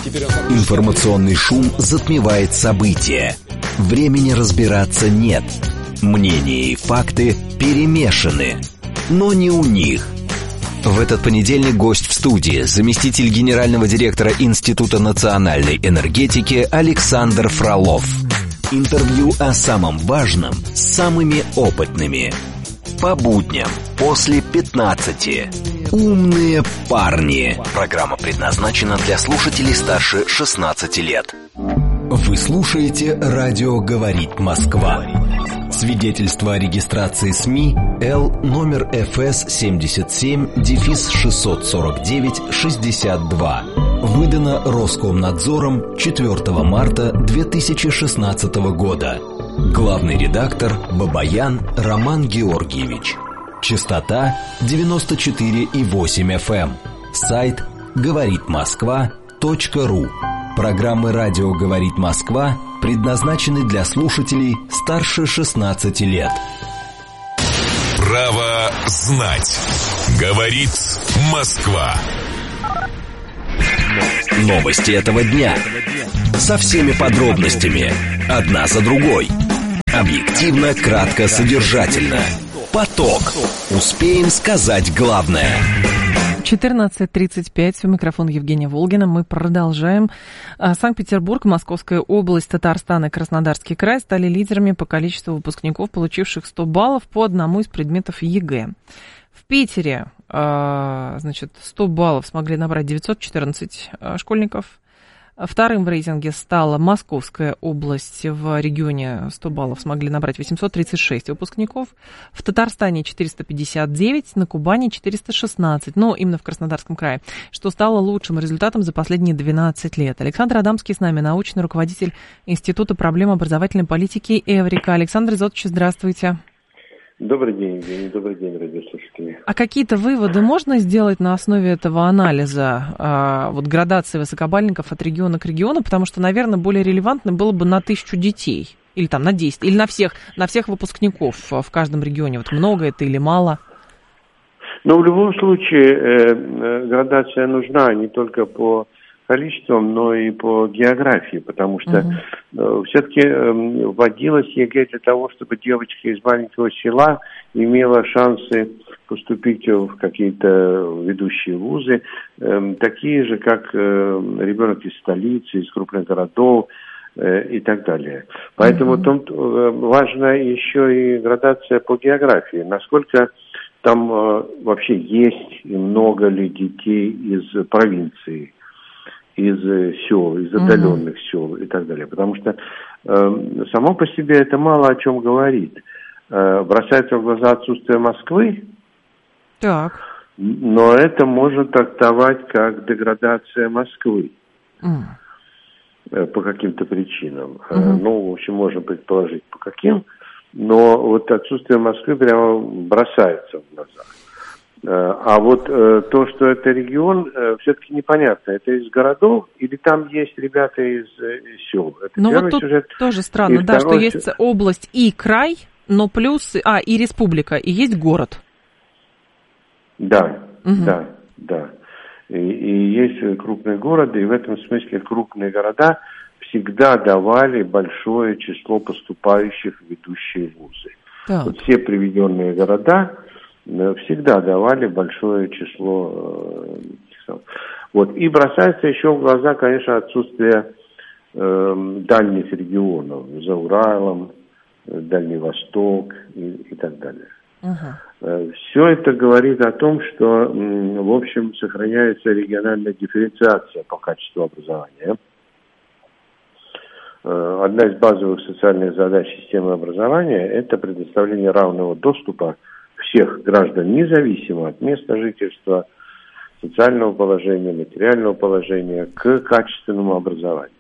Информационный шум затмевает события. Времени разбираться нет. Мнения и факты перемешаны. Но не у них. В этот понедельник гость в студии, заместитель генерального директора Института национальной энергетики Александр Фролов. Интервью о самом важном с самыми опытными. По будням после 15. Умные парни. Программа предназначена для слушателей старше 16 лет. Вы слушаете «Радио говорит Москва». Свидетельство о регистрации СМИ Л номер ФС 77-649-62. Выдано Роскомнадзором 4 марта 2016 года. Главный редактор Бабаян Роман Георгиевич. Частота 94,8 FM. Сайт говоритмосква.ру. Программы «Радио говорит Москва» предназначены для слушателей старше 16 лет. Право знать. Говорит Москва. Новости этого дня. Со всеми подробностями. Одна за другой. Объективно, кратко, содержательно. Поток. Успеем сказать главное. 14:35. У микрофона Евгения Волгина. Мы продолжаем. Санкт-Петербург, Московская область, Татарстан и Краснодарский край стали лидерами по количеству выпускников, получивших 100 баллов по одному из предметов ЕГЭ. В Питере, 100 баллов смогли набрать 914 школьников. Вторым в рейтинге стала Московская область. В регионе 100 баллов смогли набрать 836 выпускников. В Татарстане 459, на Кубани 416. Но именно в Краснодарском крае, что стало лучшим результатом за последние 12 лет. Александр Адамский с нами, научный руководитель Института проблем образовательной политики «Эврика». Александр Изотович, здравствуйте. Добрый день, Евгений. Добрый день, радиослушатели. А какие-то выводы можно сделать на основе этого анализа градации высокобальников от региона к региону? Потому что, наверное, более релевантно было бы на 1000 детей. Или там на 10, или на всех выпускников в каждом регионе. Вот много это или мало? Но в любом случае градация нужна не только по количеством, но и по географии, потому что все-таки вводилась ЕГЭ для того, чтобы девочка из маленького села имела шансы поступить в какие-то ведущие вузы, такие же, как ребенок из столицы, из крупных городов и так далее. Поэтому тут важна еще и градация по географии, насколько там вообще есть и много ли детей из провинции, из сел, из отдаленных сел и так далее. Потому что само по себе это мало о чем говорит. Бросается в глаза отсутствие Москвы, так. Но это можно трактовать как деградация Москвы по каким-то причинам. Ну, в общем, можно предположить, по каким. Но вот отсутствие Москвы прямо бросается в глаза. А вот то, что это регион, все-таки непонятно. Это из городов или там есть ребята из сел? Это ну вот тут сюжет. Тоже странно, да, что есть область и край, но плюс, и республика, и есть город. Да, да. И есть крупные города, и в этом смысле крупные города всегда давали большое число поступающих в ведущие вузы. Так. Вот все приведенные города всегда давали большое число. Вот. И бросается еще в глаза, конечно, отсутствие дальних регионов, за Уралом, Дальний Восток и так далее. Все это говорит о том, что, в общем, сохраняется региональная дифференциация по качеству образования. Одна из базовых социальных задач системы образования – это предоставление равного доступа всех граждан, независимо от места жительства, социального положения, материального положения, к качественному образованию.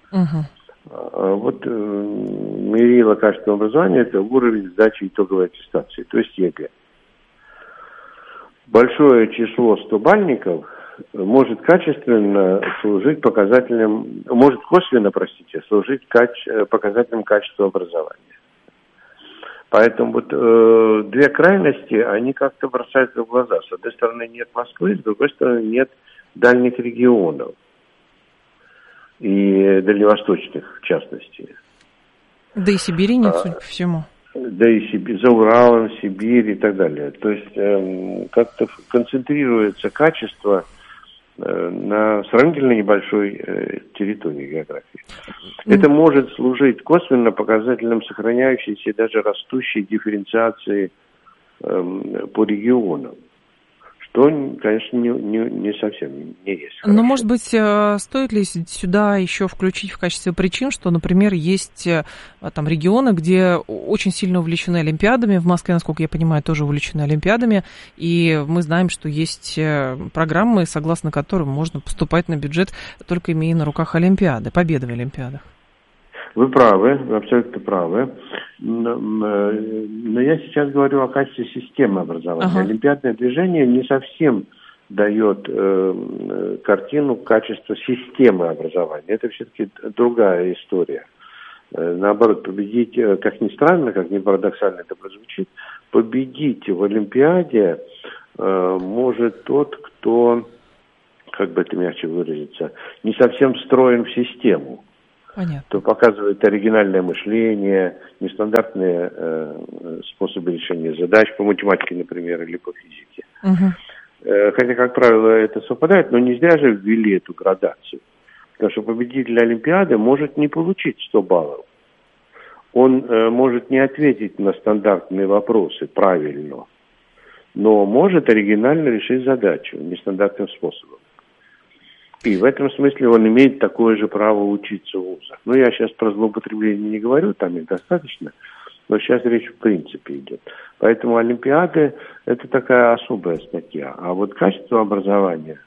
Вот мерило качественного образования – это уровень сдачи итоговой аттестации, то есть ЕГЭ. Большое число 100-бальников может качественно служить показателем, может косвенно, служить показателем качества образования. Поэтому вот две крайности, они как-то бросаются в глаза. С одной стороны нет Москвы, с другой стороны нет дальних регионов. и дальневосточных в частности. Да и Сибири нет, судя по всему. Да и за Уралом, Сибирь и так далее. То есть как-то концентрируется качество на сравнительно небольшой территории географии. Это может служить косвенно показателем сохраняющейся и даже растущей дифференциации по регионам. Что, конечно, не совсем не есть хорошо. Но, может быть, стоит ли сюда еще включить в качестве причин, что, например, есть там регионы, где очень сильно увлечены олимпиадами, в Москве, насколько я понимаю, тоже увлечены олимпиадами, и мы знаем, что есть программы, согласно которым можно поступать на бюджет, только имея на руках олимпиады, победы в олимпиадах. Вы правы, вы абсолютно правы. Но я сейчас говорю о качестве системы образования. Ага. Олимпиадное движение не совсем дает картину качества системы образования. Это все-таки другая история. Наоборот, победить, как ни странно, как ни парадоксально это прозвучит, победить в Олимпиаде может тот, кто, как бы это мягче выразиться, не совсем встроен в систему. Понятно. То показывает оригинальное мышление, нестандартные способы решения задач по математике, например, или по физике. Угу. Хотя, как правило, это совпадает, но не зря же ввели эту градацию. Потому что победитель Олимпиады может не получить 100 баллов. Он может не ответить на стандартные вопросы правильно, но может оригинально решить задачу нестандартным способом. И в этом смысле он имеет такое же право учиться в вузах. Ну, я сейчас про злоупотребление не говорю, там их достаточно, но сейчас речь в принципе идет. Поэтому олимпиады – это такая особая статья. А вот качество образования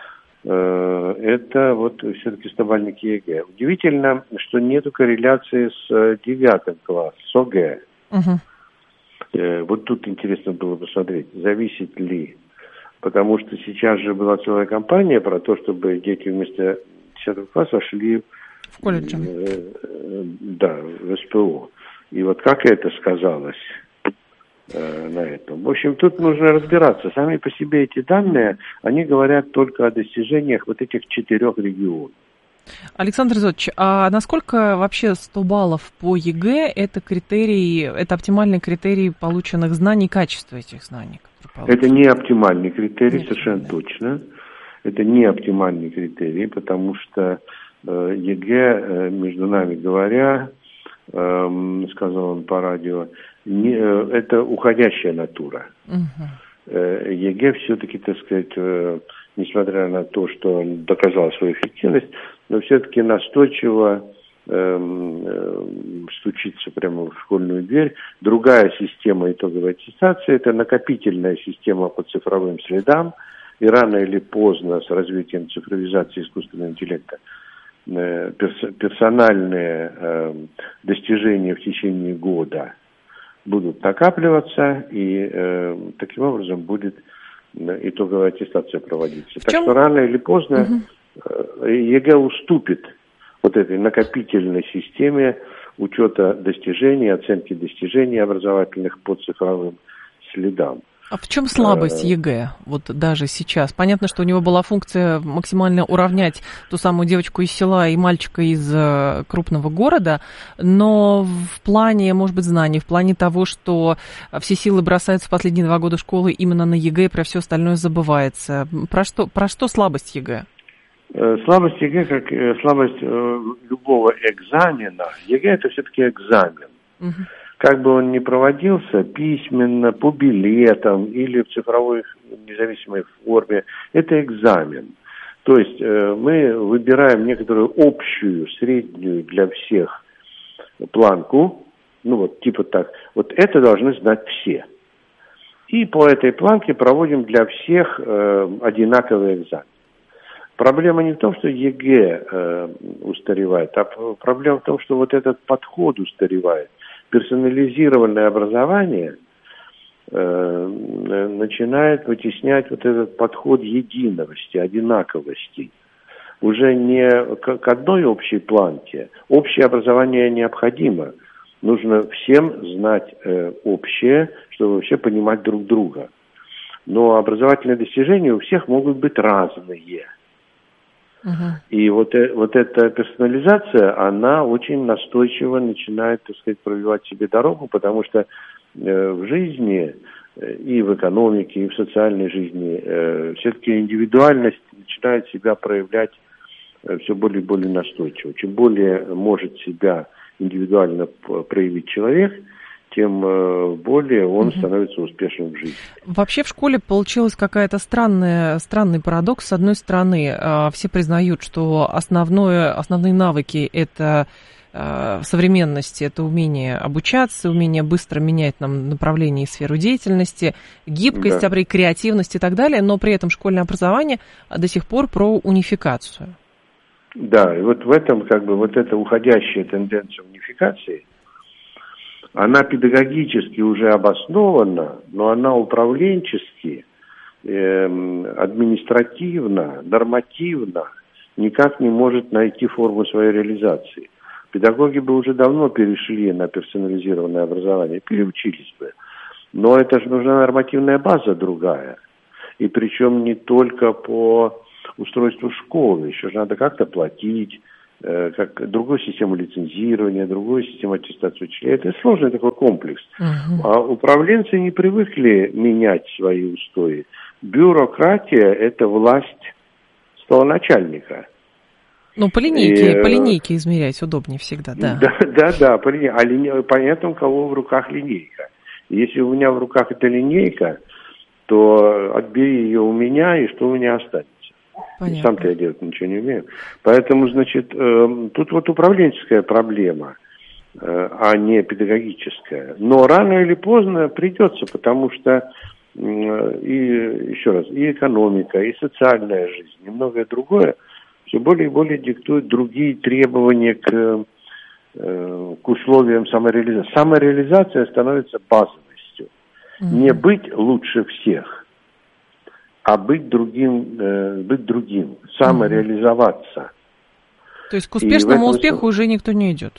это вот все-таки стабильники ЕГЭ. Удивительно, что нету корреляции с 9 классом, с ОГЭ. Угу. Вот тут интересно было посмотреть, зависит ли. Потому что сейчас же была целая кампания про то, чтобы дети вместо 10 класса шли в колледж. Да, в СПО. И вот как это сказалось на этом? В общем, тут нужно разбираться. Сами по себе эти данные, они говорят только о достижениях вот этих 4 регионов. Александр Изотович, а насколько вообще 100 баллов по ЕГЭ это критерий, это оптимальный критерий полученных знаний, качества этих знаний? Это не оптимальный критерий, совершенно точно. Это не оптимальный критерий, потому что ЕГЭ, между нами говоря, сказал он по радио, это уходящая натура. Угу. ЕГЭ все-таки, так сказать, несмотря на то, что он доказал свою эффективность, но все-таки настойчиво стучится прямо в школьную дверь. Другая система итоговой аттестации – это накопительная система по цифровым следам. И рано или поздно с развитием цифровизации искусственного интеллекта персональные достижения в течение года будут накапливаться, и таким образом будет итоговая аттестация проводиться. Так что рано или поздно ЕГЭ уступит вот этой накопительной системе учета достижений, оценки достижений образовательных по цифровым следам. А в чем слабость ЕГЭ вот даже сейчас? Понятно, что у него была функция максимально уравнять ту самую девочку из села и мальчика из крупного города, но в плане, может быть, знаний, в плане того, что все силы бросаются в последние 2 года школы именно на ЕГЭ, и про все остальное забывается. Про что слабость ЕГЭ? Слабость ЕГЭ, как слабость любого экзамена, ЕГЭ это все-таки экзамен. Угу. Как бы он ни проводился, письменно, по билетам или в цифровой независимой форме, это экзамен. То есть мы выбираем некоторую общую, среднюю для всех планку, ну вот типа так, вот это должны знать все. И по этой планке проводим для всех одинаковый экзамен. Проблема не в том, что ЕГЭ устаревает, а проблема в том, что вот этот подход устаревает. Персонализированное образование начинает вытеснять вот этот подход единовости, одинаковости. Уже не к одной общей планке. Общее образование необходимо. Нужно всем знать общее, чтобы вообще понимать друг друга. Но образовательные достижения у всех могут быть разные. И вот эта персонализация, она очень настойчиво начинает, так сказать, пробивать себе дорогу, потому что в жизни, и в экономике, и в социальной жизни все-таки индивидуальность начинает себя проявлять все более и более настойчиво. Чем более может себя индивидуально проявить человек, тем более он становится успешным в жизни. Вообще в школе получилось какая-то странный парадокс. С одной стороны, все признают, что основные навыки – это современности, это умение обучаться, умение быстро менять нам направление и сферу деятельности, гибкость, креативность и так далее, но при этом школьное образование до сих пор про унификацию. Да, и вот в этом вот эта уходящая тенденция унификации, она педагогически уже обоснована, но она управленчески, административно, нормативно никак не может найти форму своей реализации. Педагоги бы уже давно перешли на персонализированное образование, переучились бы. Но это же нужна нормативная база другая. И причем не только по устройству школы, еще же надо как-то платить, как другую систему лицензирования, другую систему аттестации учителей. Это сложный такой комплекс. А управленцы не привыкли менять свои устои. Бюрократия – это власть столоначальника. Ну, по линейке измерять удобнее всегда, да. Да, понятно, у кого в руках линейка. Если у меня в руках эта линейка, то отбери ее у меня, и что у меня останется? Понятно. Сам-то я делать ничего не умею. Поэтому, значит, тут вот управленческая проблема, а не педагогическая. Но рано или поздно придется, потому что и экономика, и социальная жизнь, и многое другое все более и более диктуют другие требования к условиям самореализации. Самореализация становится базовостью. Не быть лучше всех, а быть другим, самореализоваться. То есть к успешному успеху уже никто не идет?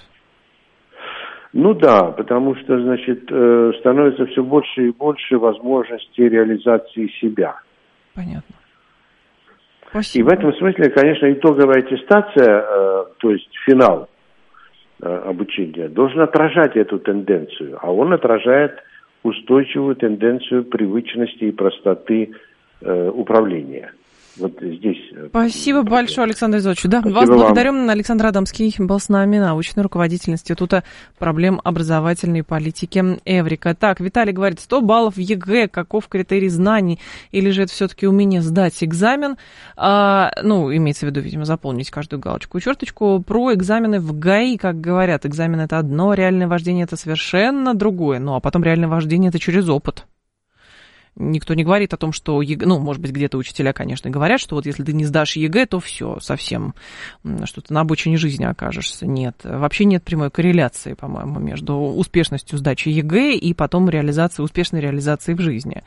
Ну да, потому что, значит, становится все больше и больше возможностей реализации себя. Понятно. Спасибо. И в этом смысле, конечно, итоговая аттестация, то есть финал обучения, должен отражать эту тенденцию, а он отражает устойчивую тенденцию привычности и простоты управления. Вот здесь. Спасибо большое, Александр Изотович. Да, вас благодарим. Александр Адамский был с нами, научный руководитель Института проблем образовательной политики Эврика. Так, Виталий говорит, 100 баллов в ЕГЭ, каков критерий знаний? Или же это все-таки умение сдать экзамен? Имеется в виду, видимо, заполнить каждую галочку и черточку. Про экзамены в ГАИ, как говорят, экзамен это одно, реальное вождение это совершенно другое. Ну, а потом реальное вождение это через опыт. Никто не говорит о том, что ЕГЭ, может быть, где-то учителя, конечно, говорят, что вот если ты не сдашь ЕГЭ, то все, совсем, что ты на обочине жизни окажешься. Нет, вообще нет прямой корреляции, по-моему, между успешностью сдачи ЕГЭ и потом успешной реализацией в жизни.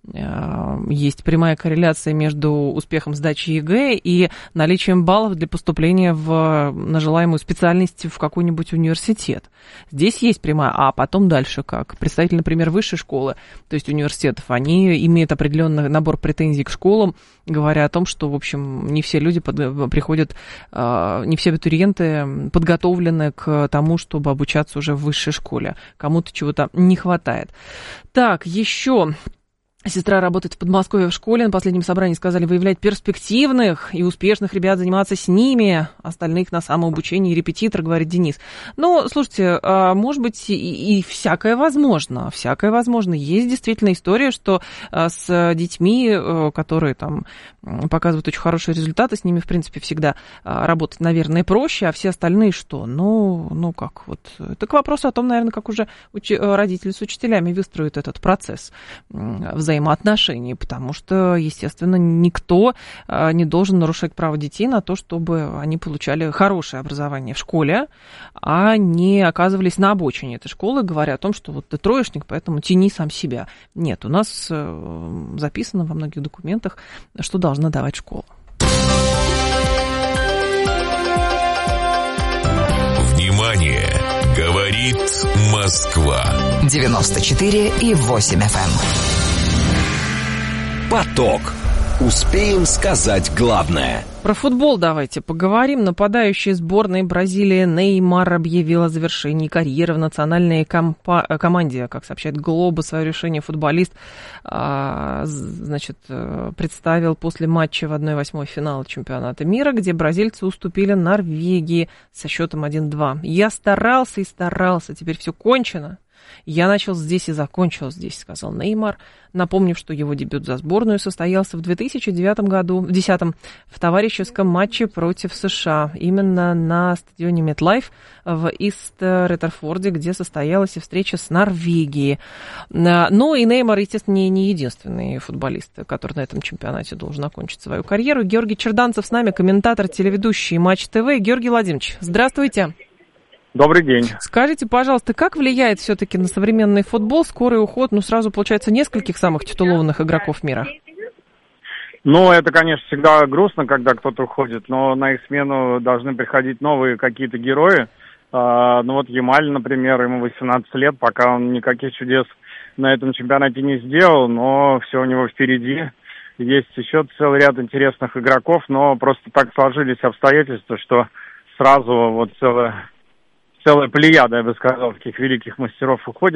Есть прямая корреляция между успехом сдачи ЕГЭ и наличием баллов для поступления на желаемую специальность в какой-нибудь университет. Здесь есть прямая, а потом дальше как? Представители, например, высшей школы, то есть университетов, они имеют определенный набор претензий к школам, говоря о том, что, в общем, не все люди приходят, не все абитуриенты подготовлены к тому, чтобы обучаться уже в высшей школе. Кому-то чего-то не хватает. Так, еще... Сестра работает в Подмосковье в школе. На последнем собрании сказали выявлять перспективных и успешных ребят, заниматься с ними, остальных на самообучении и репетитор, говорит Денис. Ну, слушайте, может быть, и всякое возможно. Всякое возможно. Есть действительно история, что с детьми, которые там показывают очень хорошие результаты, с ними, в принципе, всегда работать, наверное, проще, а все остальные что? Ну как вот. Это к вопросу о том, наверное, как уже родители с учителями выстроят этот процесс взаимоотношений, потому что, естественно, никто не должен нарушать право детей на то, чтобы они получали хорошее образование в школе, а не оказывались на обочине этой школы, говоря о том, что вот ты троечник, поэтому тяни сам себя. Нет, у нас записано во многих документах, что должна давать школа. Внимание! Говорит Москва. 94,8 FM. Поток. Успеем сказать главное. Про футбол давайте поговорим. Нападающий сборной Бразилии Неймар объявил о завершении карьеры в национальной команде. Как сообщает Глобус, свое решение футболист представил после матча в 1/8 финала чемпионата мира, где бразильцы уступили Норвегии со счетом 1-2. «Я старался и старался, теперь все кончено. Я начал здесь и закончил здесь», — сказал Неймар, напомнив, что его дебют за сборную состоялся в 2009 году, в 10-м, в товарищеском матче против США, именно на стадионе MetLife в Ист-Реттерфорде, где состоялась и встреча с Норвегией. Ну и Неймар, естественно, не единственный футболист, который на этом чемпионате должен окончить свою карьеру. Георгий Черданцев с нами, комментатор, телеведущий Матч ТВ. Георгий Владимирович, здравствуйте. Добрый день. Скажите, пожалуйста, как влияет все-таки на современный футбол скорый уход, сразу, получается, нескольких самых титулованных игроков мира? Это, конечно, всегда грустно, когда кто-то уходит, но на их смену должны приходить новые какие-то герои. Ямаль, например, ему 18 лет, пока он никаких чудес на этом чемпионате не сделал, но все у него впереди. Есть еще целый ряд интересных игроков, но просто так сложились обстоятельства, что сразу целая плеяда, я бы сказал, таких великих мастеров уходит.